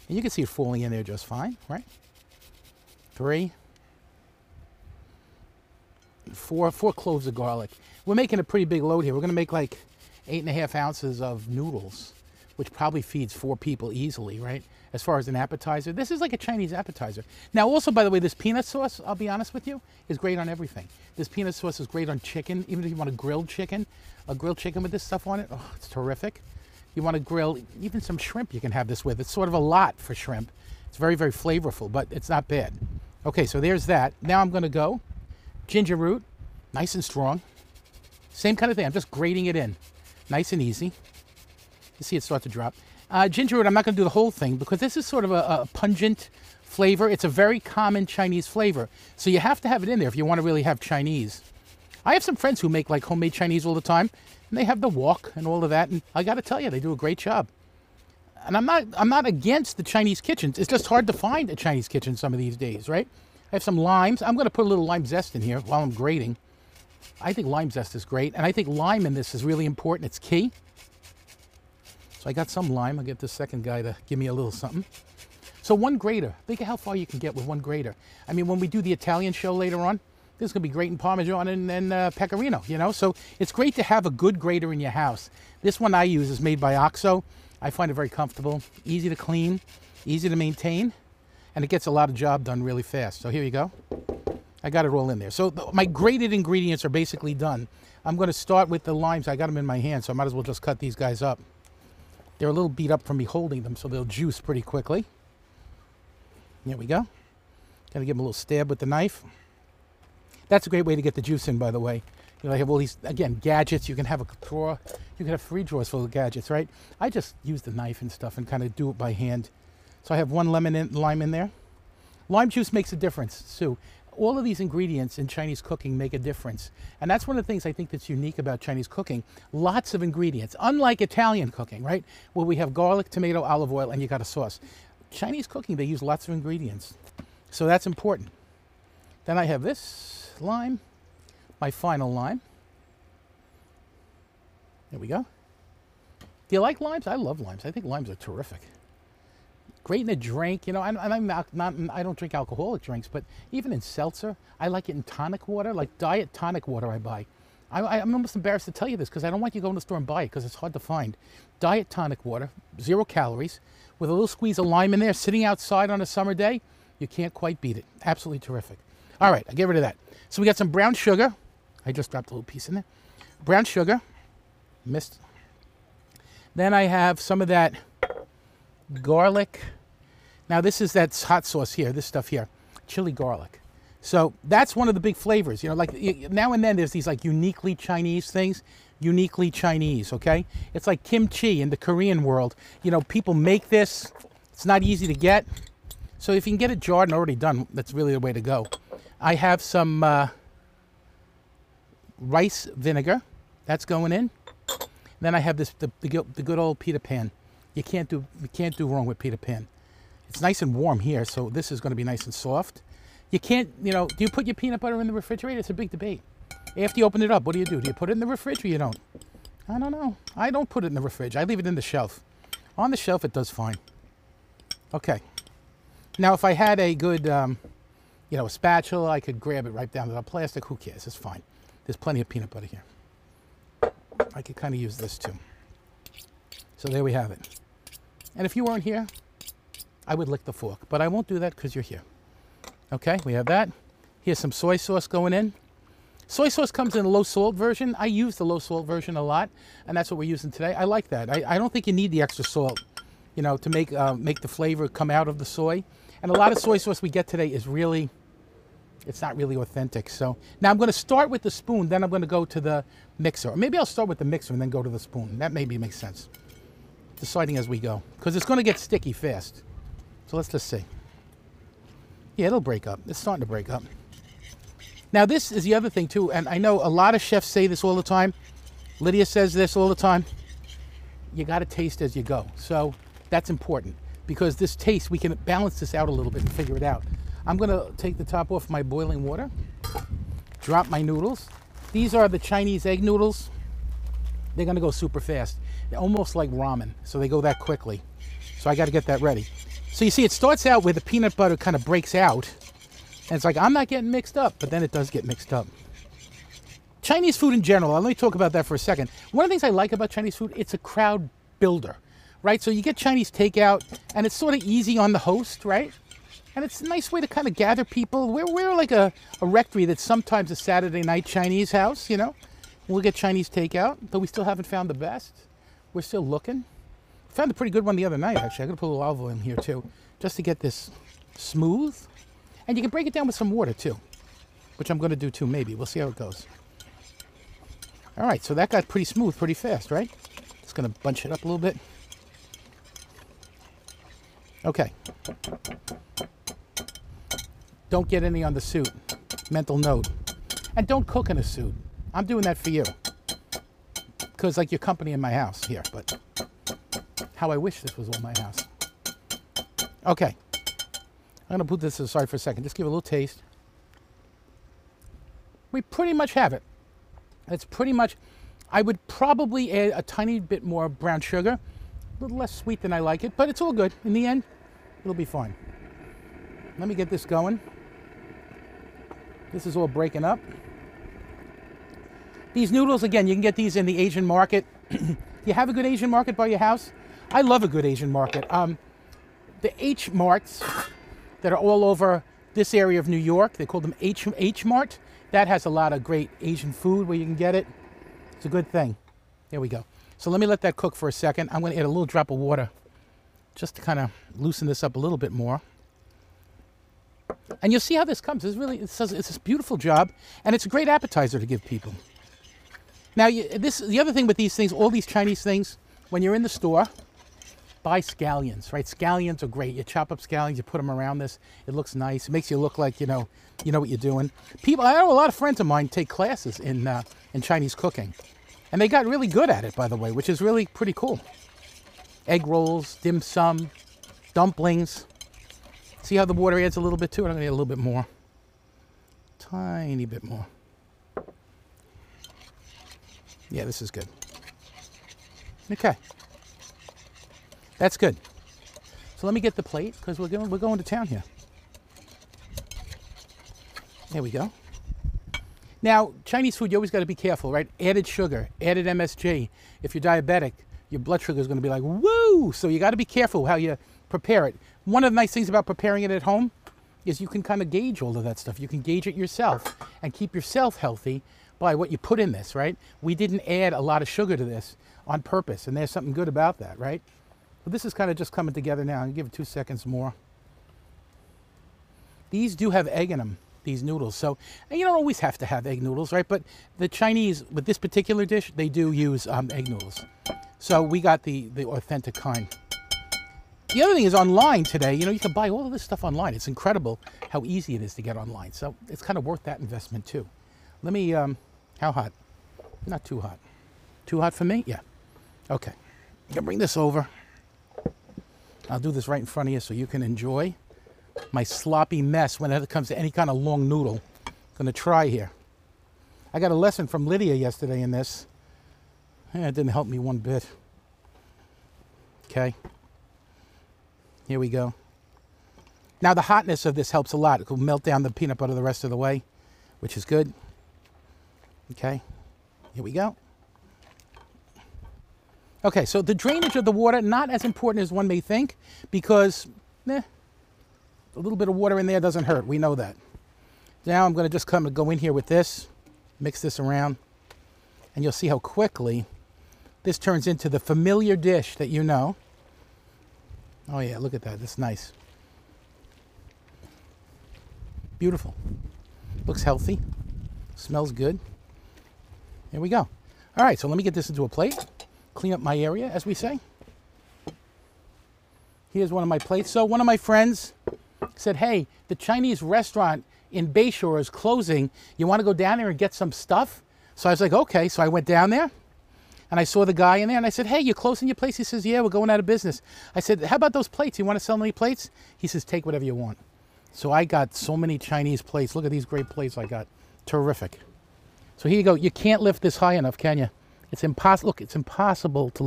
And you can see it falling in there just fine, right? 3, 4 cloves of garlic. We're making a pretty big load here. We're going to make like 8.5 ounces of noodles, which probably feeds 4 people easily, right? As far as an appetizer. This is like a Chinese appetizer. Now also, by the way, this peanut sauce, I'll be honest with you, is great on everything. This peanut sauce is great on chicken. Even if you want a grilled chicken with this stuff on it, oh, it's terrific. You want to grill even some shrimp, you can have this with. It's sort of a lot for shrimp. It's very, very flavorful, but it's not bad. Okay, so there's that. Now I'm going to go ginger root, nice and strong. Same kind of thing. I'm just grating it in, nice and easy. You see it start to drop. Ginger root, I'm not going to do the whole thing because this is sort of a pungent flavor. It's a very common Chinese flavor. So you have to have it in there if you want to really have Chinese. I have some friends who make like homemade Chinese all the time, and they have the wok and all of that, and I got to tell you, they do a great job. And I'm not against the Chinese kitchens. It's just hard to find a Chinese kitchen some of these days, right? I have some limes. I'm going to put a little lime zest in here while I'm grating. I think lime zest is great, and I think lime in this is really important. It's key. So I got some lime. I'll get this second guy to give me a little something. So one grater. Think of how far you can get with one grater. I mean, when we do the Italian show later on, this is going to be great in Parmesan and Pecorino, you know? So it's great to have a good grater in your house. This one I use is made by OXO. I find it very comfortable, easy to clean, easy to maintain, and it gets a lot of job done really fast. So here you go. I got it all in there. So my grated ingredients are basically done. I'm going to start with the limes. I got them in my hand, so I might as well just cut these guys up. They're a little beat up from me holding them, so they'll juice pretty quickly. There we go. Got to give them a little stab with the knife. That's a great way to get the juice in, by the way. You know, I have all these, again, gadgets. You can have a drawer. You can have 3 drawers full of gadgets, right? I just use the knife and stuff and kind of do it by hand. So I have 1 lime in there. Lime juice makes a difference, Sue. All of these ingredients in Chinese cooking make a difference. And that's one of the things I think that's unique about Chinese cooking. Lots of ingredients, unlike Italian cooking, right? Where we have garlic, tomato, olive oil, and you got a sauce. Chinese cooking, they use lots of ingredients. So that's important. Then I have this lime, my final lime. There we go. Do you like limes? I love limes. I think limes are terrific. Great in a drink, you know. I don't drink alcoholic drinks, but even in seltzer, I like it in tonic water, like diet tonic water I buy. I'm almost embarrassed to tell you this because I don't want you to go in the store and buy it because it's hard to find. Diet tonic water, 0 calories, with a little squeeze of lime in there, sitting outside on a summer day, you can't quite beat it. Absolutely terrific. All right, I'll get rid of that. So we got some brown sugar. I just dropped a little piece in there. Brown sugar. Missed. Then I have some of that garlic. Now this is that hot sauce here, this stuff here. Chili garlic. So that's one of the big flavors. You know, like now and then there's these like uniquely Chinese things. Uniquely Chinese, okay? It's like kimchi in the Korean world. You know, people make this. It's not easy to get. So if you can get it jarred and already done, that's really the way to go. I have some rice vinegar. That's going in. Then I have this the good old pita pan. You can't do wrong with pita pan. It's nice and warm here, so this is going to be nice and soft. You can't, you know, do you put your peanut butter in the refrigerator? It's a big debate. After you open it up, what do? Do you put it in the fridge or you don't? I don't know. I don't put it in the fridge. I leave it in the shelf. On the shelf, it does fine. Okay. Now, if I had a good, you know, a spatula, I could grab it right down to the plastic. Who cares? It's fine. There's plenty of peanut butter here. I could kind of use this too. So there we have it. And if you weren't here, I would lick the fork. But I won't do that because you're here. Okay, we have that. Here's some soy sauce going in. Soy sauce comes in a low salt version. I use the low salt version a lot, and that's what we're using today. I like that. I don't think you need the extra salt, you know, to make the flavor come out of the soy. And a lot of soy sauce we get today is really, it's not really authentic. So now I'm going to start with the spoon, then I'm going to go to the mixer. Or maybe I'll start with the mixer and then go to the spoon. That maybe makes sense. Deciding as we go, because it's going to get sticky fast. So let's just see. Yeah, it'll break up. It's starting to break up. Now this is the other thing too, and I know a lot of chefs say this all the time. Lydia says this all the time. You got to taste as you go. So that's important because this taste, we can balance this out a little bit and figure it out. I'm going to take the top off my boiling water, drop my noodles. These are the Chinese egg noodles. They're going to go super fast. They're almost like ramen, so they go that quickly. So I got to get that ready. So you see, it starts out where the peanut butter kind of breaks out. And it's like, I'm not getting mixed up, but then it does get mixed up. Chinese food in general, let me talk about that for a second. One of the things I like about Chinese food, it's a crowd builder, right? So you get Chinese takeout, and it's sort of easy on the host, right? And it's a nice way to kind of gather people. We're like a rectory that's sometimes a Saturday night Chinese house, you know? We'll get Chinese takeout, but we still haven't found the best. We're still looking. Found a pretty good one the other night, actually. I'm going to put a little olive oil in here, too, just to get this smooth. And you can break it down with some water, too, which I'm going to do, too, maybe. We'll see how it goes. All right, so that got pretty smooth pretty fast, right? Just going to bunch it up a little bit. Okay. Don't get any on the suit. Mental note. And don't cook in a suit. I'm doing that for you. Because, like, you're company in my house here, but how I wish this was all my house. Okay. I'm going to put this aside for a second. Just give it a little taste. We pretty much have it. It's pretty much, I would probably add a tiny bit more brown sugar. A little less sweet than I like it, but it's all good. In the end, it'll be fine. Let me get this going. This is all breaking up. These noodles, again, you can get these in the Asian market. You have a good Asian market by your house? I love a good Asian market. The H Marts that are all over this area of New York, they call them H Mart. That has a lot of great Asian food where you can get it. It's a good thing. There we go. So let me let that cook for a second. I'm going to add a little drop of water just to kind of loosen this up a little bit more. And you'll see how this comes. It's this beautiful job, and it's a great appetizer to give people. Now, the other thing with these things, all these Chinese things, when you're in the store, buy scallions, right? Scallions are great. You chop up scallions, you put them around this. It looks nice. It makes you look like you know what you're doing. I know a lot of friends of mine take classes in Chinese cooking, and they got really good at it, by the way, which is really pretty cool. Egg rolls, dim sum, dumplings. See how the water adds a little bit to it? I'm going to add a little bit more. Tiny bit more. Yeah, this is good. Okay. That's good. So let me get the plate, because we're going to town here. There we go. Now, Chinese food, you always got to be careful, right? Added sugar, added MSG. If you're diabetic, your blood sugar is going to be like, woo! So you got to be careful how you prepare it. One of the nice things about preparing it at home is you can kind of gauge all of that stuff. You can gauge it yourself and keep yourself healthy by what you put in this, right? We didn't add a lot of sugar to this on purpose, and there's something good about that, right? So this is kind of just coming together now. I'll give it 2 seconds more. These do have egg in them, these noodles. So you don't always have to have egg noodles, right? But the Chinese, with this particular dish, they do use egg noodles. So we got the authentic kind. The other thing is online today, you can buy all of this stuff online. It's incredible how easy it is to get online. So it's kind of worth that investment too. Let me, how hot? Not too hot. Too hot for me? Yeah. Okay. I'm gonna bring this over. I'll do this right in front of you so you can enjoy my sloppy mess when it comes to any kind of long noodle. I'm gonna try here. I got a lesson from Lydia yesterday in this. It didn't help me one bit. Okay. Here we go. Now the hotness of this helps a lot. It will melt down the peanut butter the rest of the way, which is good. Okay, here we go. Okay, so the drainage of the water, not as important as one may think, because a little bit of water in there doesn't hurt. We know that. Now I'm going to just go in here with this, mix this around, and you'll see how quickly this turns into the familiar dish that you know. Oh yeah, look at that. That's nice. Beautiful. Looks healthy. Smells good. Here we go. All right, so let me get this into a plate. Clean up my area, as we say. Here's one of my plates. So one of my friends said, hey, the Chinese restaurant in Bayshore is closing. You want to go down there and get some stuff? So I was like, okay. So I went down there. And I saw the guy in there, and I said, hey, you're closing your place? He says, yeah, we're going out of business. I said, how about those plates? You want to sell any plates? He says, take whatever you want. So I got so many Chinese plates. Look at these great plates I got. Terrific. So here you go. You can't lift this high enough, can you? It's impossible. Look, it's impossible to